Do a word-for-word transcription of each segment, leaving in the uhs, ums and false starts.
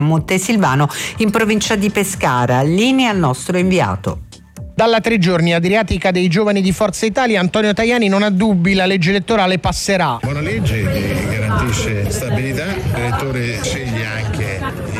Montesilvano in provincia di Pescara. Linea al nostro inviato. Dalla tre giorni adriatica dei giovani di Forza Italia, Antonio Tajani non ha dubbi, la legge elettorale passerà. Buona legge che garantisce stabilità, l'elettore sceglie anche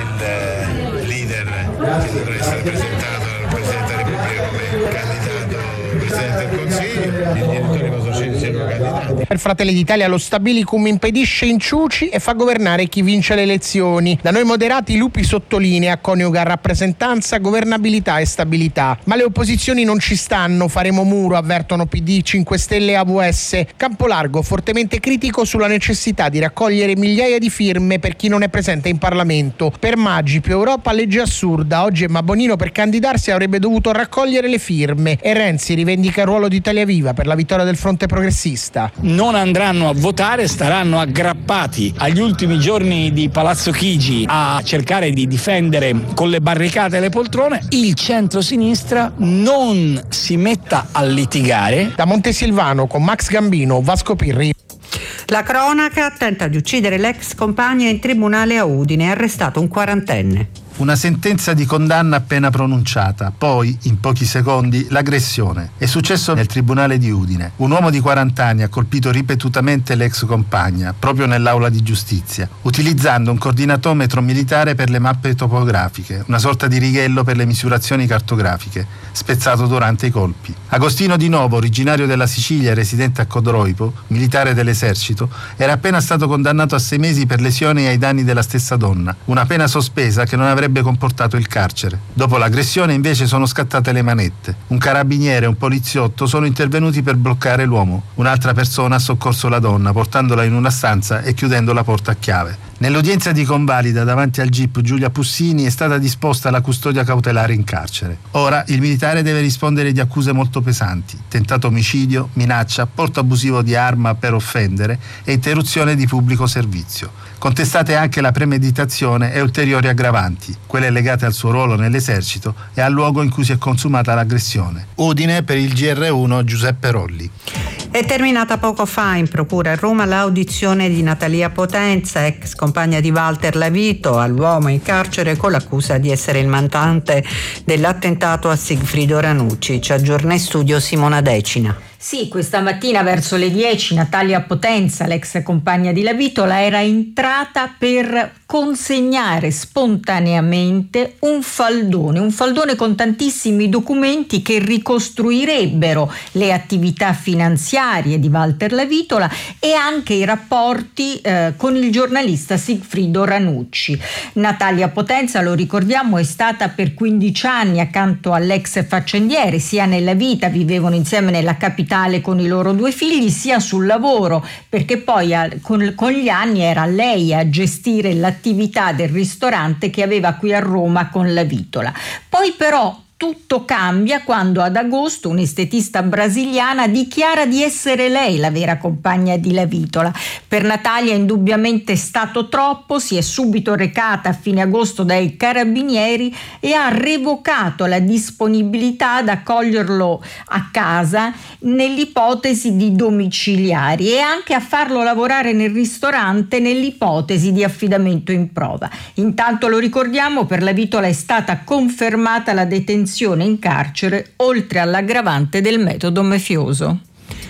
il leader che dovrà essere presentato dal Presidente della Repubblica come candidato Presidente del Consiglio, gli elettori possono scegliere i loro candidati. Per Fratelli d'Italia lo stabilicum impedisce inciuci e fa governare chi vince le elezioni. Da noi moderati Lupi sottolinea, coniuga rappresentanza, governabilità e stabilità. Ma le opposizioni non ci stanno, faremo muro, avvertono P D, cinque Stelle e A V S. Campolargo fortemente critico sulla necessità di raccogliere migliaia di firme per chi non è presente in Parlamento. Per Maggi, più Europa, legge assurda. Oggi Emma Bonino per candidarsi avrebbe dovuto raccogliere le firme e Renzi rivendica il ruolo di Italia Viva per la vittoria del fronte progressista. Non andranno a votare, staranno aggrappati agli ultimi giorni di Palazzo Chigi a cercare di difendere con le barricate le poltrone. Il centro-sinistra non si metta a litigare. Da Montesilvano con Max Gambino, Vasco Pirri. La cronaca: tenta di uccidere l'ex compagna in tribunale a Udine, arrestato un quarantenne. Una sentenza di condanna appena pronunciata, poi, in pochi secondi, l'aggressione. È successo nel tribunale di Udine. Un uomo di quaranta anni ha colpito ripetutamente l'ex compagna, proprio nell'aula di giustizia, utilizzando un coordinatometro militare per le mappe topografiche, una sorta di righello per le misurazioni cartografiche, spezzato durante i colpi. Agostino Di Novo, originario della Sicilia e residente a Codroipo, militare dell'esercito, era appena stato condannato a sei mesi per lesioni ai danni della stessa donna, una pena sospesa che non avrebbe comportato il carcere. Dopo l'aggressione invece sono scattate le manette. Un carabiniere e un poliziotto sono intervenuti per bloccare l'uomo. Un'altra persona ha soccorso la donna portandola in una stanza e chiudendo la porta a chiave. Nell'udienza di convalida davanti al G I P Giulia Pussini è stata disposta la custodia cautelare in carcere. Ora il militare deve rispondere di accuse molto pesanti: tentato omicidio, minaccia, porto abusivo di arma per offendere e interruzione di pubblico servizio. Contestate anche la premeditazione e ulteriori aggravanti, quelle legate al suo ruolo nell'esercito e al luogo in cui si è consumata l'aggressione. Udine, per il G R uno, Giuseppe Rolli. È terminata poco fa in procura a Roma l'audizione di Natalia Potenza, ex compagna di Walter Lavito, all'uomo in carcere con l'accusa di essere il mandante dell'attentato a Sigfrido Ranucci. Ci aggiorna in studio Simona Decina. Sì, questa mattina verso le dieci Natalia Potenza, l'ex compagna di Lavitola, era entrata per consegnare spontaneamente un faldone, un faldone con tantissimi documenti che ricostruirebbero le attività finanziarie di Walter Lavitola e anche i rapporti eh, con il giornalista Sigfrido Ranucci. Natalia Potenza, lo ricordiamo, è stata per quindici anni accanto all'ex faccendiere, sia nella vita, vivevano insieme nella capitale con i loro due figli, sia sul lavoro, perché poi a, con, con gli anni era lei a gestire l'attività del ristorante che aveva qui a Roma con Lavitola. Poi però tutto cambia quando ad agosto un'estetista brasiliana dichiara di essere lei la vera compagna di Lavitola. Per Natalia indubbiamente è stato troppo, si è subito recata a fine agosto dai carabinieri e ha revocato la disponibilità ad accoglierlo a casa nell'ipotesi di domiciliari e anche a farlo lavorare nel ristorante nell'ipotesi di affidamento in prova. Intanto, lo ricordiamo, per Lavitola è stata confermata la detenzione in carcere, oltre all'aggravante del metodo mafioso.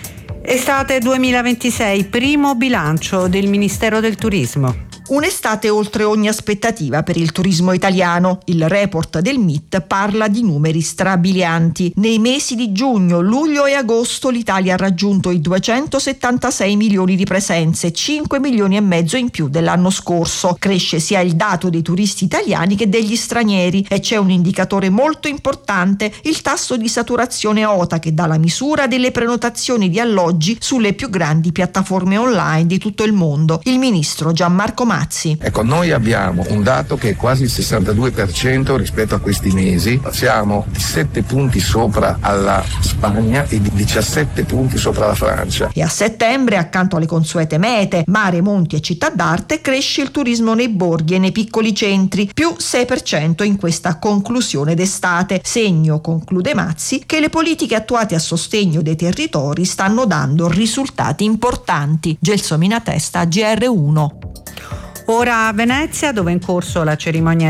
Estate duemilaventisei, primo bilancio del Ministero del Turismo. Un'estate oltre ogni aspettativa per il turismo italiano. Il report del M I T parla di numeri strabilianti. Nei mesi di giugno, luglio e agosto l'Italia ha raggiunto i duecentosettantasei milioni di presenze, cinque milioni e mezzo in più dell'anno scorso. Cresce sia il dato dei turisti italiani che degli stranieri e c'è un indicatore molto importante, il tasso di saturazione O T A, che dà la misura delle prenotazioni di alloggi sulle più grandi piattaforme online di tutto il mondo. Il ministro Gianmarco Mazzi. Ecco, noi abbiamo un dato che è quasi il sessantadue per cento rispetto a questi mesi, siamo di sette punti sopra alla Spagna e di diciassette punti sopra la Francia. E a settembre, accanto alle consuete mete, mare, monti e città d'arte, cresce il turismo nei borghi e nei piccoli centri, più sei per cento in questa conclusione d'estate, segno, conclude Mazzi, che le politiche attuate a sostegno dei territori stanno dando risultati importanti. Gelsomina Testa, G R uno. Ora a Venezia, dove è in corso la cerimonia